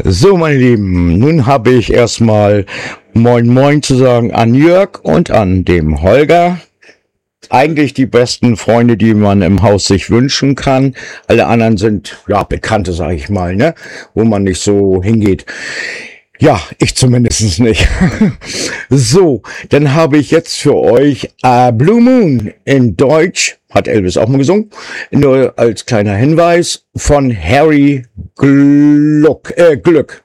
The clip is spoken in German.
So, meine Lieben, nun habe ich erstmal Moin Moin zu sagen an Jörg und an dem Holger. Eigentlich die besten Freunde, die man im Haus sich wünschen kann. Alle anderen sind, ja, Bekannte, sage ich mal, ne, wo man nicht so hingeht. Ja, ich zumindest nicht. So, dann habe ich jetzt für euch Blue Moon in Deutsch, hat Elvis auch mal gesungen, nur als kleiner Hinweis, von Harry Glück.